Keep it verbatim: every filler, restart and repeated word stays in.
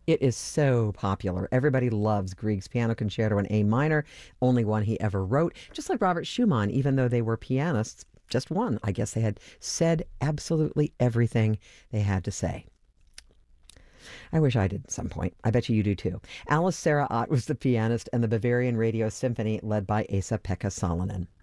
It is so popular. Everybody loves Grieg's Piano Concerto in A minor, only one he ever wrote. Just like Robert Schumann, even though they were pianists, just one. I guess they had said absolutely everything they had to say. I wish I did at some point. I bet you you do too. Alice Sarah Ott was the pianist, and the Bavarian Radio Symphony led by Esa-Pekka Salonen.